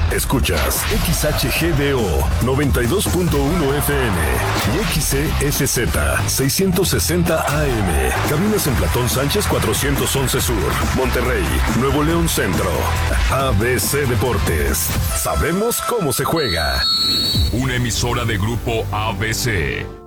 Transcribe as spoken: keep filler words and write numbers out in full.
Escuchas X H G D O noventa y dos punto uno F M y X C S Z seiscientos sesenta A M. Cabinas en Platón Sánchez cuatrocientos once Sur, Monterrey, Nuevo León Centro. A B C Deportes. Sabemos cómo se juega. Una emisora de Grupo A B C.